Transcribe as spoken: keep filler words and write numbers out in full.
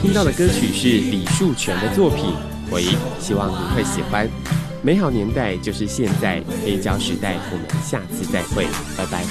听到的歌曲是李树全的作品《回》，希望你会喜欢。美好年代就是现在，黑胶时代，我们下次再会，拜拜。